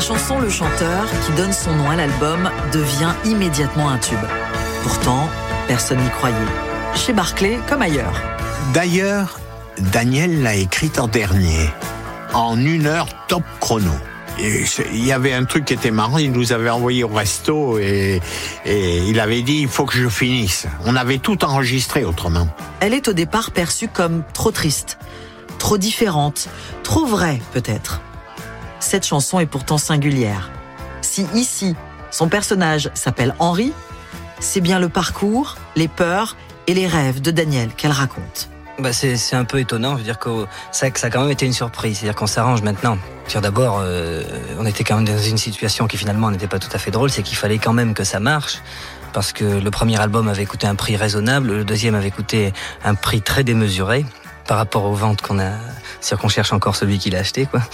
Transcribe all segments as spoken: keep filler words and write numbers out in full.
chanson Le Chanteur, qui donne son nom à l'album, devient immédiatement un tube. Pourtant, personne n'y croyait. Chez Barclay comme ailleurs. D'ailleurs, Daniel l'a écrite en dernier, en une heure top chrono. Et il y avait un truc qui était marrant, il nous avait envoyé au resto et, et il avait dit « il faut que je finisse ». On avait tout enregistré autrement. Elle est au départ perçue comme trop triste, trop différente, trop vraie peut-être. Cette chanson est pourtant singulière. Si ici, son personnage s'appelle Henri, c'est bien le parcours, les peurs et les rêves de Daniel qu'elle raconte. Bah c'est, c'est un peu étonnant, je veux dire que ça, ça a quand même été une surprise, c'est-à-dire qu'on s'arrange maintenant. Dire d'abord, euh, on était quand même dans une situation qui finalement n'était pas tout à fait drôle, c'est qu'il fallait quand même que ça marche, parce que le premier album avait coûté un prix raisonnable, le deuxième avait coûté un prix très démesuré par rapport aux ventes qu'on a. C'est-à-dire qu'on cherche encore celui qui l'a acheté, quoi.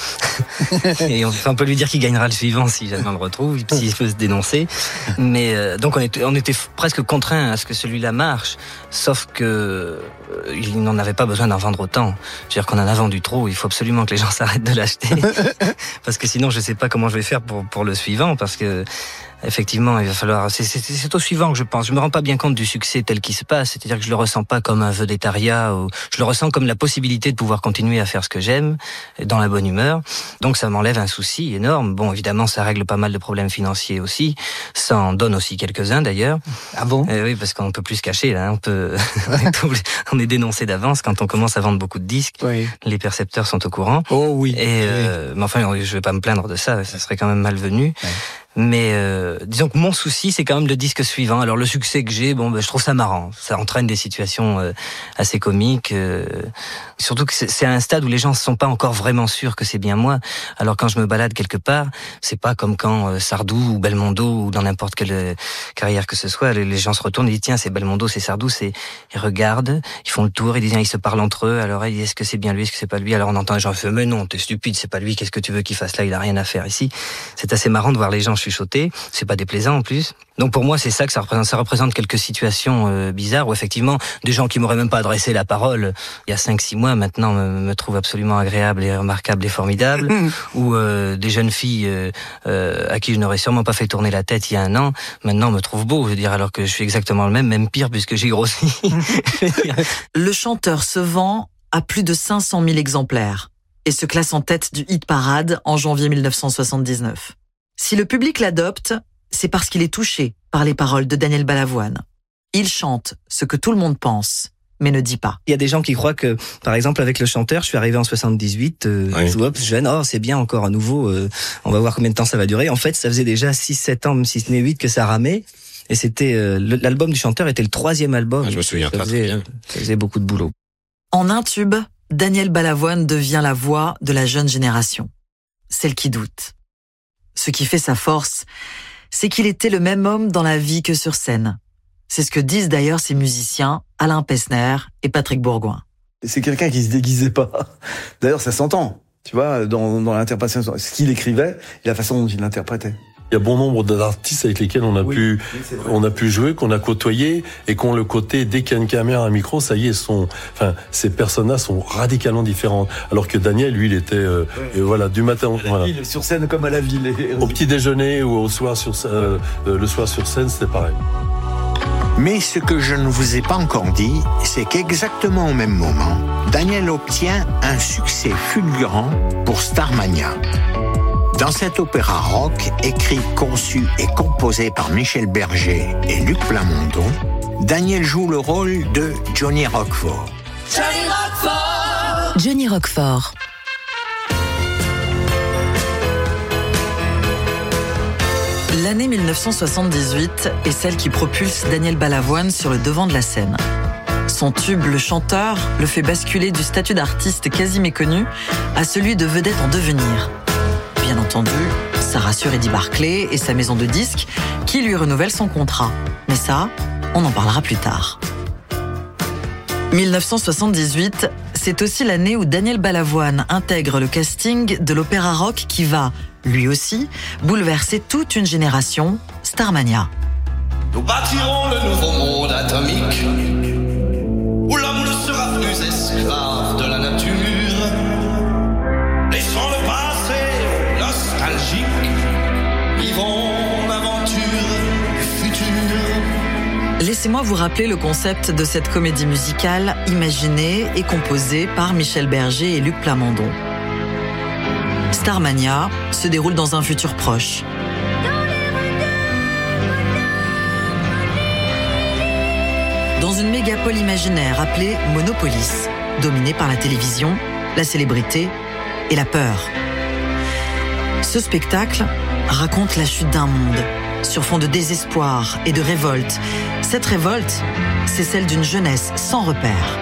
Et on, on peut lui dire qu'il gagnera le suivant si jamais on le retrouve, s'il peut se dénoncer. Mais euh, donc on était, on était presque contraints à ce que celui-là marche, sauf que euh, il n'en avait pas besoin d'en vendre autant. C'est-à-dire qu'on en a vendu trop. Il faut absolument que les gens s'arrêtent de l'acheter, parce que sinon je sais pas comment je vais faire pour pour le suivant, parce que effectivement, il va falloir. C'est, c'est, c'est au suivant que je pense. Je me rends pas bien compte du succès tel qu'il se passe. C'est-à-dire que je le ressens pas comme un vedettariat, ou je le ressens comme la possibilité de pouvoir continuer à faire ce que j'aime, dans la bonne humeur. Donc ça m'enlève un souci énorme. Bon, évidemment, ça règle pas mal de problèmes financiers aussi. Ça en donne aussi quelques-uns d'ailleurs. Ah bon ? euh, Oui, parce qu'on peut plus se cacher là. On peut. On est dénoncé d'avance quand on commence à vendre beaucoup de disques. Oui. Les percepteurs sont au courant. Oh oui. Et euh, mais enfin, je vais pas me plaindre de ça. Ça serait quand même malvenu. Ouais. Mais euh, disons que mon souci, c'est quand même le disque suivant. Alors le succès que j'ai, bon, ben, je trouve ça marrant. Ça entraîne des situations euh, assez comiques. Euh, surtout que c'est, c'est à un stade où les gens ne sont pas encore vraiment sûrs que c'est bien moi. Alors quand je me balade quelque part, c'est pas comme quand euh, Sardou ou Belmondo ou dans n'importe quelle euh, carrière que ce soit, les, les gens se retournent et disent tiens, c'est Belmondo, c'est Sardou, c'est ils regardent, ils font le tour, ils disent ils se parlent entre eux. Alors ils disent est-ce que c'est bien lui, est-ce que c'est pas lui. Alors on entend les gens faire mais non, t'es stupide, c'est pas lui. Qu'est-ce que tu veux qu'il fasse là, il a rien à faire ici. C'est assez marrant de voir les gens chuchoter, c'est pas déplaisant en plus. Donc pour moi c'est ça que ça représente, ça représente quelques situations euh, bizarres où effectivement des gens qui m'auraient même pas adressé la parole il y a cinq six mois maintenant me, me trouvent absolument agréable et remarquable et formidable, ou euh, des jeunes filles euh, euh, à qui je n'aurais sûrement pas fait tourner la tête il y a un an maintenant me trouvent beau, je veux dire, alors que je suis exactement le même, même pire puisque j'ai grossi. Le chanteur se vend à plus de cinq cent mille exemplaires et se classe en tête du hit parade en janvier dix-neuf cent soixante-dix-neuf. Si le public l'adopte, c'est parce qu'il est touché par les paroles de Daniel Balavoine. Il chante ce que tout le monde pense, mais ne dit pas. Il y a des gens qui croient que, par exemple, avec Le Chanteur, je suis arrivé en soixante-dix-huit, euh, oui. Hop, jeune, oh, c'est bien encore à nouveau, euh, on va voir combien de temps ça va durer. En fait, ça faisait déjà six sept ans, même si ce n'est huit, que ça ramait. Et c'était, euh, l'album du Chanteur était le troisième album. Ah, je me souviens ça très, faisait, très bien. Ça faisait beaucoup de boulot. En un tube, Daniel Balavoine devient la voix de la jeune génération. Celle qui doute. Ce qui fait sa force, c'est qu'il était le même homme dans la vie que sur scène. C'est ce que disent d'ailleurs ses musiciens Alain Pesner et Patrick Bourgoin. C'est quelqu'un qui se déguisait pas. D'ailleurs, ça s'entend, tu vois, dans, dans l'interprétation, ce qu'il écrivait et la façon dont il l'interprétait. Il y a bon nombre d'artistes avec lesquels on a oui, pu, oui, on a pu jouer, qu'on a côtoyé, et qu'on le côté, dès qu'il y a une caméra, un micro, ça y est, sont, enfin, ces personnages sont radicalement différentes. Alors que Daniel, lui, il était, euh, ouais. et voilà, du matin, à la voilà. ville, sur scène comme à la ville. Au petit déjeuner ou au soir sur, euh, le soir sur scène, c'était pareil. Mais ce que je ne vous ai pas encore dit, c'est qu'exactement au même moment, Daniel obtient un succès fulgurant pour Starmania. Dans cet opéra rock, écrit, conçu et composé par Michel Berger et Luc Plamondon, Daniel joue le rôle de Johnny Roquefort. Johnny Roquefort Johnny Roquefort. L'année dix-neuf cent soixante-dix-huit est celle qui propulse Daniel Balavoine sur le devant de la scène. Son tube, Le Chanteur, le fait basculer du statut d'artiste quasi méconnu à celui de vedette en devenir. Bien entendu, ça rassure Eddie Barclay et sa maison de disques qui lui renouvelle son contrat. Mais ça, on en parlera plus tard. dix-neuf cent soixante-dix-huit, c'est aussi l'année où Daniel Balavoine intègre le casting de l'opéra rock qui va, lui aussi, bouleverser toute une génération, Starmania. Nous bâtirons le nouveau monde atomique où l'homme ne sera plus esclave de la nature. Laissons le passé nostalgique Laissez-moi vous rappeler le concept de cette comédie musicale imaginée et composée par Michel Berger et Luc Plamondon. Starmania se déroule dans un futur proche. Dans une mégapole imaginaire appelée Monopolis, dominée par la télévision, la célébrité et la peur. Ce spectacle raconte la chute d'un monde, sur fond de désespoir et de révolte. Cette révolte, c'est celle d'une jeunesse sans repère.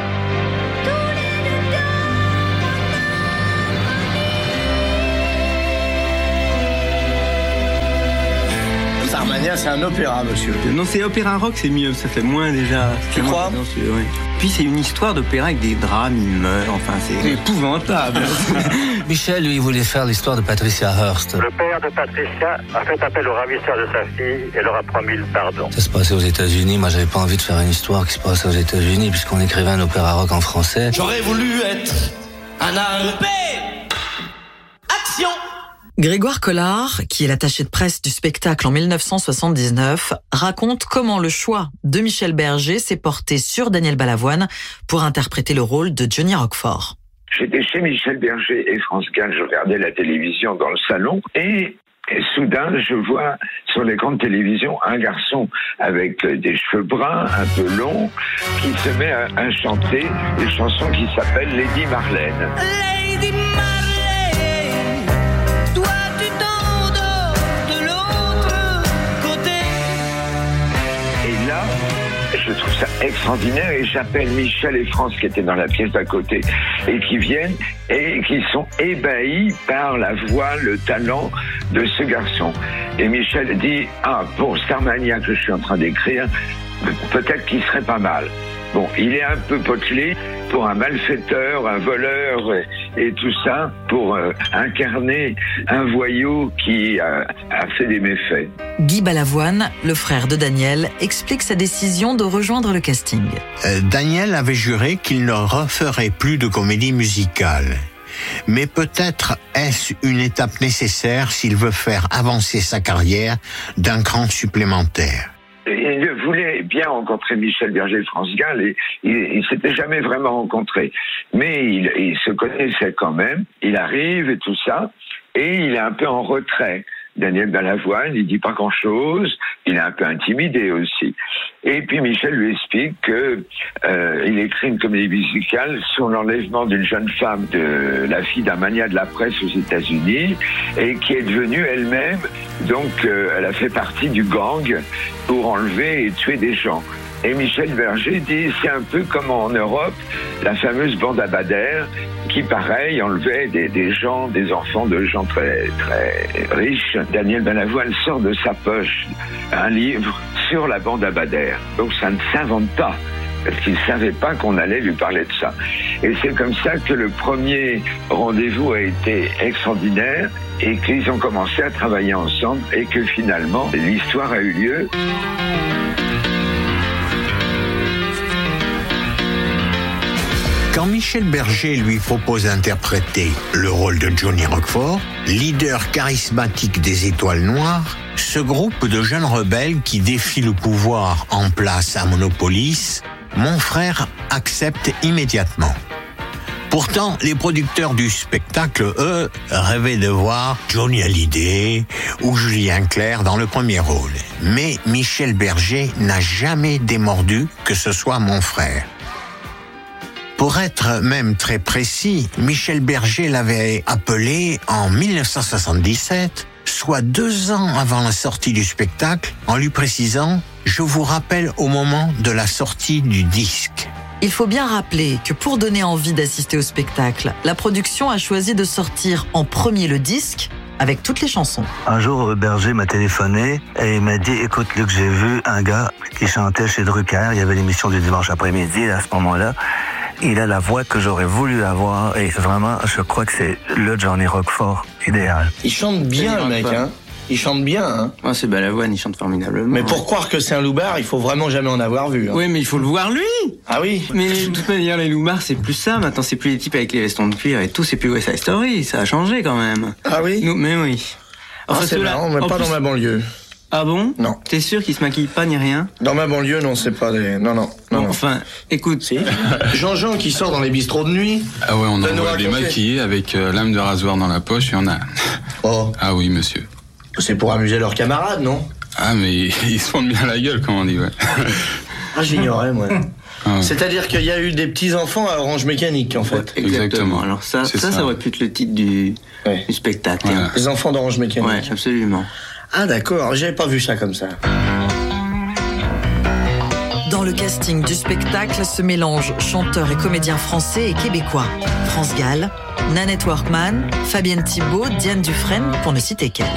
Starmania, c'est un opéra, monsieur. Non, c'est opéra rock, c'est mieux, ça fait moins déjà. Tu crois? Oui. Puis c'est une histoire d'opéra avec des drames, il meurt, enfin c'est épouvantable. Michel, lui, il voulait faire l'histoire de Patricia Hearst. Le père de Patricia a fait appel au ravisseur de sa fille et leur a promis le pardon. Ça se passait aux États-Unis. Moi, j'avais pas envie de faire une histoire qui se passait aux États-Unis puisqu'on écrivait un opéra rock en français. J'aurais voulu être un arpé. Action! Grégoire Collard, qui est l'attaché de presse du spectacle en mille neuf cent soixante-dix-neuf, raconte comment le choix de Michel Berger s'est porté sur Daniel Balavoine pour interpréter le rôle de Johnny Roquefort. J'étais chez Michel Berger et France Gall, je regardais la télévision dans le salon et, et soudain je vois sur l'écran de télévision un garçon avec des cheveux bruns, un peu longs, qui se met à, à chanter une chanson qui s'appelle Lady Marlène. Lady Marlène. Je trouve ça extraordinaire et j'appelle Michel et France qui étaient dans la pièce d'à côté et qui viennent et qui sont ébahis par la voix, le talent de ce garçon. Et Michel dit « Ah, pour Starmania que je suis en train d'écrire, peut-être qu'il serait pas mal. » Bon, il est un peu potelé pour un malfaiteur, un voleur et, et tout ça, pour euh, incarner un voyou qui euh, a fait des méfaits. Guy Balavoine, le frère de Daniel, explique sa décision de rejoindre le casting. Euh, Daniel avait juré qu'il ne referait plus de comédie musicale. Mais peut-être est-ce une étape nécessaire s'il veut faire avancer sa carrière d'un cran supplémentaire. Il voulait bien rencontrer Michel Berger et France Gall et il ne s'était jamais vraiment rencontré. Mais il, il se connaissait quand même, il arrive et tout ça, et il est un peu en retrait. Daniel Balavoine, il dit pas grand-chose, il est un peu intimidé aussi. Et puis Michel lui explique que euh, il écrit une comédie musicale sur l'enlèvement d'une jeune femme, de la fille d'un magnat de la presse aux États-Unis, et qui est devenue elle-même, donc euh, elle a fait partie du gang pour enlever et tuer des gens. Et Michel Berger dit, c'est un peu comme en Europe, la fameuse bande à Bader, qui, pareil, enlevait des, des gens, des enfants de gens très, très riches. Daniel Balavoine sort de sa poche un livre sur la bande à Bader. Donc ça ne s'invente pas, parce qu'il ne savait pas qu'on allait lui parler de ça. Et c'est comme ça que le premier rendez-vous a été extraordinaire et qu'ils ont commencé à travailler ensemble et que finalement, l'histoire a eu lieu. Quand Michel Berger lui propose d'interpréter le rôle de Johnny Roquefort, leader charismatique des Étoiles Noires, ce groupe de jeunes rebelles qui défient le pouvoir en place à Monopolis, mon frère accepte immédiatement. Pourtant, les producteurs du spectacle, eux, rêvaient de voir Johnny Hallyday ou Julien Clerc dans le premier rôle. Mais Michel Berger n'a jamais démordu que ce soit mon frère. Pour être même très précis, Michel Berger l'avait appelé en mille neuf cent soixante-dix-sept, soit deux ans avant la sortie du spectacle, en lui précisant « Je vous rappelle au moment de la sortie du disque ». Il faut bien rappeler que pour donner envie d'assister au spectacle, la production a choisi de sortir en premier le disque avec toutes les chansons. Un jour, Berger m'a téléphoné et il m'a dit « Écoute Luc, j'ai vu un gars qui chantait chez Drucker, il y avait l'émission du dimanche après-midi à ce moment-là. Il a la voix que j'aurais voulu avoir et vraiment, je crois que c'est le Johnny Roquefort idéal. » Il chante bien, le mec, hein. Il chante bien, hein. Ah, c'est Balavoine, il chante formidablement. Mais pour croire que c'est un loupard, il faut vraiment jamais en avoir vu. Hein. Oui, mais il faut le voir lui. Ah oui. Mais de toute manière, les loupards, c'est plus ça. Maintenant, c'est plus les types avec les vestons de cuir et tout. C'est plus West Side Story. Ça a changé quand même. Ah oui. Nous, mais oui. Enfin, ah, c'est marrant, mais pas dans ma banlieue. Ah bon? Non. T'es sûr qu'il se maquille pas ni rien? Dans ma banlieue, non, c'est pas des... Non, non, non. Bon, non. enfin, écoute. Si. Jean-Jean qui sort dans les bistrots de nuit. Ah ouais, on va nous envoie les raconter. maquiller avec euh, lame de rasoir dans la poche, il y en a. Oh. Ah oui, monsieur. C'est pour amuser leurs camarades, non? Ah, mais ils se fondent bien la gueule, comme on dit, ouais. Ah, j'ignorais, moi. Ah ouais. C'est-à-dire qu'il y a eu des petits-enfants à Orange Mécanique, en fait. Exactement. Exactement. Alors ça, C'est ça, ça, ça. aurait pu être le titre du, Ouais. du spectacle. Voilà. hein. Les enfants d'Orange Mécanique. Ouais, absolument. Ah, d'accord, j'avais pas vu ça comme ça. Dans le casting du spectacle se mélangent chanteurs et comédiens français et québécois. France Gall, Nanette Workman, Fabienne Thibault, Diane Dufresne, pour ne citer qu'elle.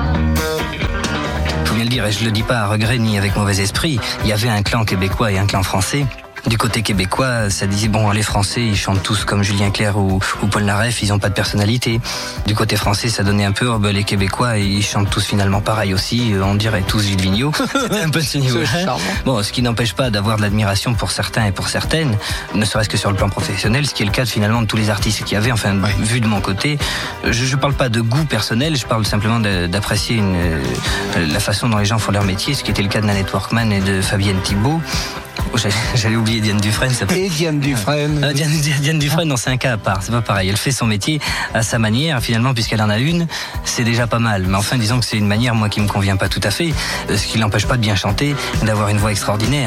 Faut bien le dire, et je le dis pas à regret ni avec mauvais esprit, il y avait un clan québécois et un clan français. Du côté québécois, ça disait, bon, les Français, ils chantent tous comme Julien Clerc ou, ou Paul Naref, ils ont pas de personnalité. Du côté français, ça donnait un peu, oh, ben, les Québécois, ils chantent tous finalement pareil aussi, on dirait tous Gilles Vigneault. C'était un peu ce niveau-là. Bon, ce qui n'empêche pas d'avoir de l'admiration pour certains et pour certaines, ne serait-ce que sur le plan professionnel, ce qui est le cas de, finalement de tous les artistes qu'il y avait, enfin, ouais. Vu de mon côté. Je, je parle pas de goût personnel, je parle simplement de, d'apprécier une, euh, la façon dont les gens font leur métier, ce qui était le cas de Nanette Workman et de Fabienne Thibault. Oh, j'allais oublier Diane Dufresne. Ça peut... Et Diane Dufresne. Ah, Diane, Diane Dufresne, non, c'est un cas à part. C'est pas pareil. Elle fait son métier à sa manière. Finalement, puisqu'elle en a une, c'est déjà pas mal. Mais enfin, disons que c'est une manière, moi, qui me convient pas tout à fait. Ce qui l'empêche pas de bien chanter, d'avoir une voix extraordinaire.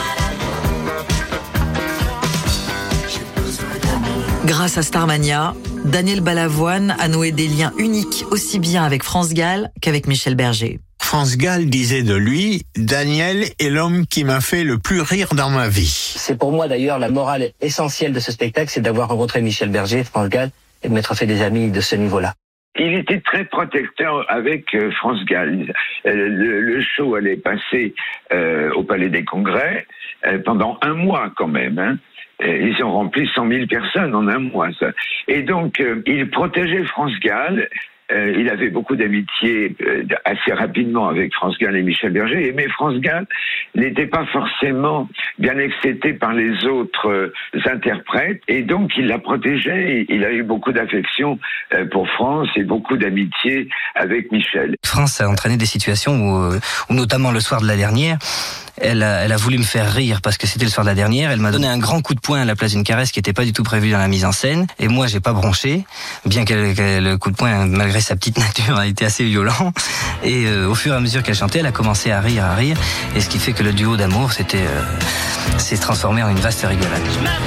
Grâce à Starmania, Daniel Balavoine a noué des liens uniques aussi bien avec France Gall qu'avec Michel Berger. France Gall disait de lui, Daniel est l'homme qui m'a fait le plus rire dans ma vie. C'est pour moi d'ailleurs la morale essentielle de ce spectacle, c'est d'avoir rencontré Michel Berger, France Gall, et de m'être fait des amis de ce niveau-là. Il était très protecteur avec euh, France Gall. Euh, le, le show allait passer euh, au Palais des Congrès euh, pendant un mois quand même. Hein. Ils ont rempli cent mille personnes en un mois. Ça. Et donc, euh, il protégeait France Gall. Euh, il avait beaucoup d'amitié euh, assez rapidement avec France Gall et Michel Berger, mais France Gall n'était pas forcément bien accepté par les autres euh, interprètes, et donc il la protégeait. Il a eu beaucoup d'affection euh, pour France et beaucoup d'amitié avec Michel. France a entraîné des situations où, où notamment le soir de la dernière, Elle a, elle a voulu me faire rire parce que c'était le soir de la dernière. Elle m'a donné un grand coup de poing à la place d'une caresse qui n'était pas du tout prévue dans la mise en scène. Et moi, j'ai pas bronché, bien que le coup de poing, malgré sa petite nature, a été assez violent. Et euh, au fur et à mesure qu'elle chantait, elle a commencé à rire, à rire. Et ce qui fait que le duo d'amour, c'était, euh, s'est transformé en une vaste rigolade.